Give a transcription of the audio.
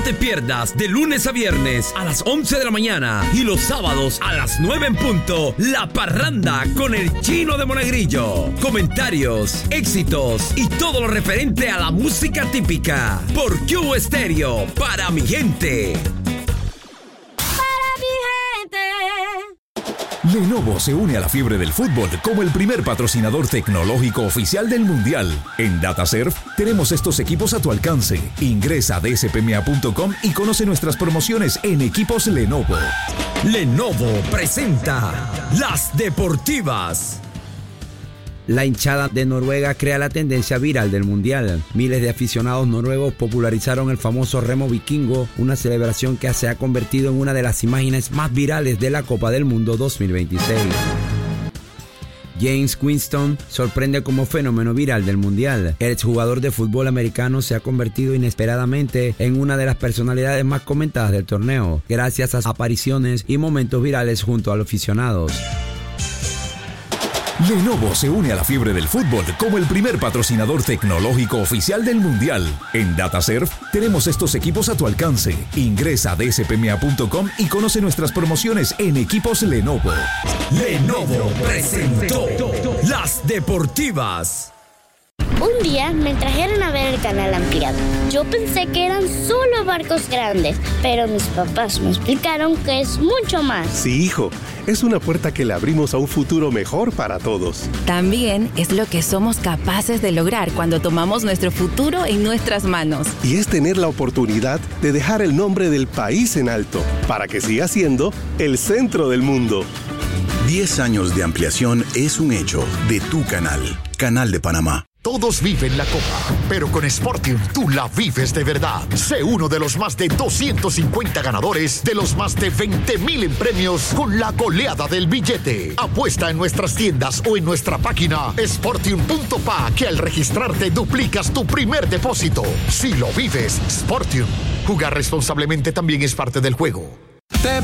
te pierdas de lunes a viernes a las 11 de la mañana y los sábados a las 9 en punto, La Parranda con el Chino de Monegrillo. Comentarios, éxitos y todo lo referente a la música típica por Q Estéreo, para mi gente. Lenovo se une a la fiebre del fútbol como el primer patrocinador tecnológico oficial del Mundial. En DataServe tenemos estos equipos a tu alcance. Ingresa a dspma.com y conoce nuestras promociones en equipos Lenovo. Lenovo presenta Las Deportivas. La hinchada de Noruega crea la tendencia viral del Mundial. Miles de aficionados noruegos popularizaron el famoso remo vikingo, una celebración que se ha convertido en una de las imágenes más virales de la Copa del Mundo 2026. James Winston sorprende como fenómeno viral del Mundial. El exjugador de fútbol americano se ha convertido inesperadamente en una de las personalidades más comentadas del torneo, gracias a sus apariciones y momentos virales junto a los aficionados. Lenovo se une a la fiebre del fútbol como el primer patrocinador tecnológico oficial del Mundial. En DataServe tenemos estos equipos a tu alcance. Ingresa a dspma.com y conoce nuestras promociones en equipos Lenovo. Lenovo presentó Las Deportivas. Un día me trajeron a ver el canal ampliado. Yo pensé que eran solo barcos grandes, pero mis papás me explicaron que es mucho más. Sí, hijo, es una puerta que le abrimos a un futuro mejor para todos. También es lo que somos capaces de lograr cuando tomamos nuestro futuro en nuestras manos. Y es tener la oportunidad de dejar el nombre del país en alto, para que siga siendo el centro del mundo. 10 años de ampliación es un hecho de tu canal, Canal de Panamá. Todos viven la Copa, pero con Sportium tú la vives de verdad. Sé uno de los más de 250 ganadores, de los más de 20,000 en premios con la goleada del billete. Apuesta en nuestras tiendas o en nuestra página sportium.pa, que al registrarte duplicas tu primer depósito. Si lo vives, Sportium. Jugar responsablemente también es parte del juego.